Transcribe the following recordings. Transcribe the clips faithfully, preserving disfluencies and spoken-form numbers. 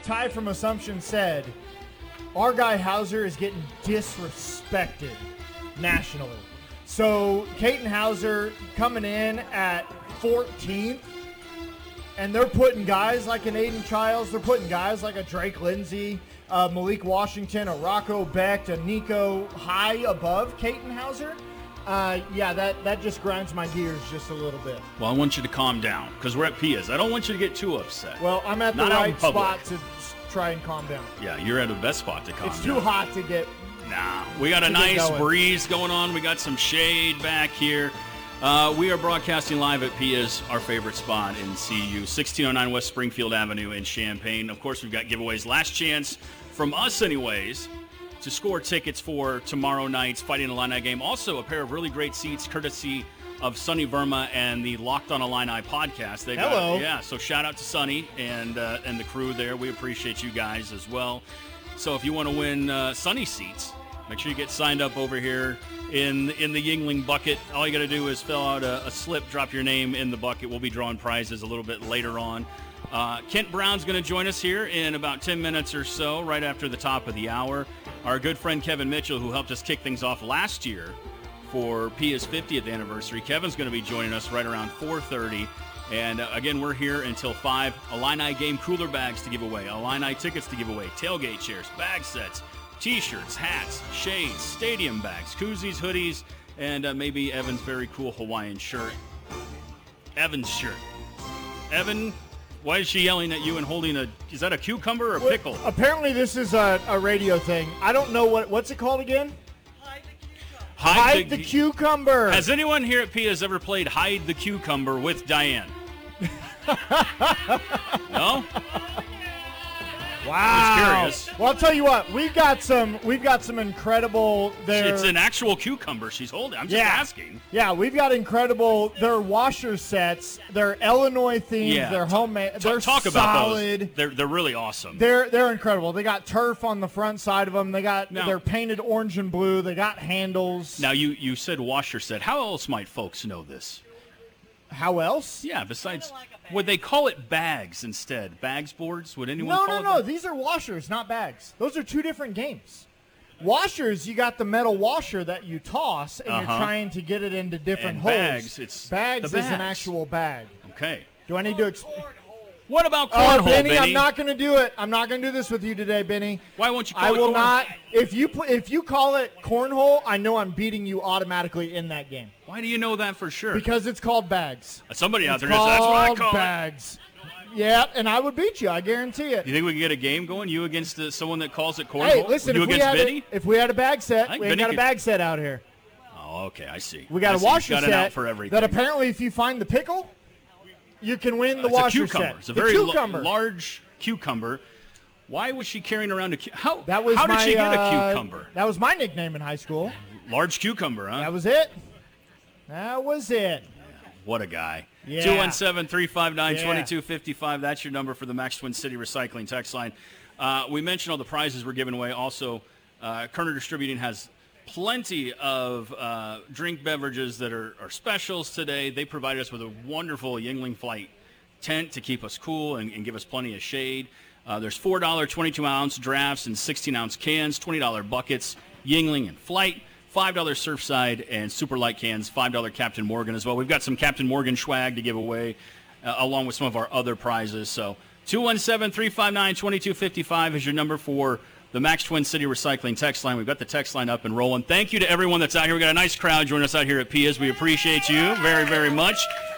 Ty from Assumption said, our guy Hauser is getting disrespected nationally. So Caden Hauser coming in at fourteenth, and they're putting guys like an Aiden Childs, they're putting guys like a Drake Lindsay, uh, Malik Washington, a Rocco Becht, a Nico high above Caden Hauser. Uh, yeah, that, that just grinds my gears just a little bit. Well, I want you to calm down because we're at Pia's. I don't want you to get too upset. Well, I'm at the Not out in right public. spot to s- try and calm down. Yeah, you're at the best spot to calm It's down. too hot to get... Nah, we got a to get nice going. breeze going on. We got some shade back here. Uh, we are broadcasting live at Pia's, our favorite spot in C U, sixteen oh nine West Springfield Avenue in Champaign. Of course, we've got giveaways. Last chance from us, anyways, to score tickets for tomorrow night's Fighting Illini game. Also, a pair of really great seats, courtesy of Sonny Verma and the Locked on Illini podcast. They Hello. Got, yeah, so shout out to Sonny and uh, and the crew there. We appreciate you guys as well. So if you want to win uh, Sonny seats, make sure you get signed up over here in in the Yingling bucket. All you got to do is fill out a, a slip, drop your name in the bucket. We'll be drawing prizes a little bit later on. Uh, Kent Brown's going to join us here in about ten minutes or so, right after the top of the hour. Our good friend Kevin Mitchell, who helped us kick things off last year for Pia's fiftieth anniversary. Kevin's going to be joining us right around four thirty. And uh, again, we're here until five. Illini game cooler bags to give away, Illini tickets to give away, tailgate chairs, bag sets, T-shirts, hats, shades, stadium bags, koozies, hoodies, and uh, maybe Evan's very cool Hawaiian shirt. Evan's shirt. Evan, why is she yelling at you and holding a, is that a cucumber or a pickle? Well, apparently this is a, a radio thing. I don't know what, what's it called again? Hide the, the cucumber. Has anyone here at Pia's ever played Hide the Cucumber with Diane? No? Wow. Just curious. Well, I'll tell you what. We've got some. We've got some incredible. There. It's an actual cucumber she's holding. I'm just yeah. asking. Yeah, we've got incredible. They're washer sets. They're Illinois themed. Yeah. They're homemade. Talk, they're talk solid. about those. They're they're really awesome. They're they're incredible. They got turf on the front side of them. They got Now- they're painted orange and blue. They got handles. Now you you said washer set. How else might folks know this? How else? Yeah, besides, would they call it bags instead? Bags boards? Would anyone No, call no, it no. that? These are washers, not bags. Those are two different games. Washers, you got the metal washer that you toss, and Uh-huh. you're trying to get it into different And holes. bags, it's bags the is an bags. actual bag. Okay. Do I need to explain? What about Oh, cornhole, Benny, Benny? I'm not going to do it. I'm not going to do this with you today, Benny. Why won't you call I it will corn- not. If you put, if you call it cornhole, I know I'm beating you automatically in that game Why do you know that for sure? because it's called bags. Somebody out It's there says, that's what I called call it. bags. Yeah, and I would beat you. I guarantee it. You think we can get a game going? You against uh, someone that calls it cornhole? Hey, listen. You if we against had Benny? a, if we had a bag set, I think we ain't Benny got a could- bag set out here. Oh, okay, I see. We got I a see. washer You've got set an out for everything. that apparently, if you find the pickle, you can win the it's washer a cucumber. set. It's a the very cucumber. l- large cucumber. Why was she carrying around a cu- how? That was how did my, she get a uh, cucumber? That was my nickname in high school. Large cucumber, huh? That was it. That was it. What a guy. Yeah. two one seven, three five nine, Yeah. two two five five. That's your number for the Max Twin City Recycling text line. Uh, we mentioned all the prizes we're giving away. Also, uh, Kerner Distributing has plenty of uh, drink beverages that are, are specials today. They provided us with a wonderful Yingling Flight tent to keep us cool and, and give us plenty of shade. Uh, there's four dollar twenty-two ounce drafts and sixteen ounce cans, twenty dollar buckets, Yingling and Flight, five dollar Surfside, and super light cans, five dollar Captain Morgan as well. We've got some Captain Morgan swag to give away uh, along with some of our other prizes. So two one seven, three five nine, two two five five is your number for the Max Twin City Recycling text line. We've got the text line up and rolling. Thank you to everyone that's out here. We've got a nice crowd joining us out here at Pia's. We appreciate you very, very much.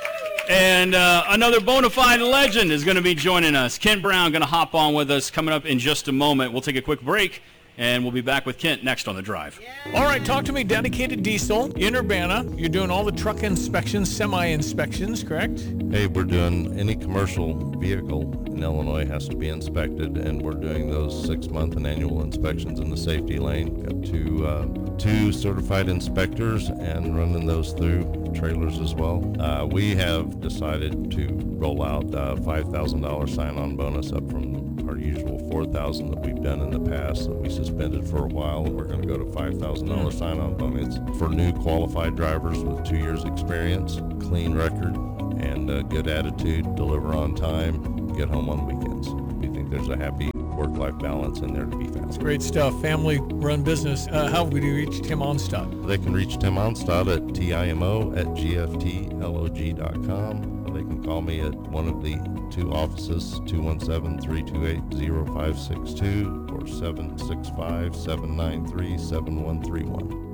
And uh, another bona fide legend is going to be joining us. Kent Brown going to hop on with us coming up in just a moment. We'll take a quick break, and we'll be back with Kent next on The Drive. All right, talk to me. Dedicated Diesel in Urbana. You're doing all the truck inspections, semi-inspections, correct? Hey, we're doing any commercial vehicle in Illinois has to be inspected, and we're doing those six-month and annual inspections in the safety lane. Got two, uh, two certified inspectors and running those through trailers as well. Uh, we have decided to roll out a five thousand dollars sign-on bonus up from our usual four thousand dollars that we've done in the past that we suspended for a while. We're going to go to five thousand dollars sign-on bonus for new qualified drivers with two years experience, clean record, and a good attitude, deliver on time, get home on weekends. We think there's a happy work-life balance in there to be found. Great stuff. Family-run business. Uh, how would you reach Tim Onstad? They can reach Tim Onstad at timo at gftlog dot com. They can call me at one of the two offices, two one seven, three two eight, zero five six two or seven six five, seven nine three, seven one three one.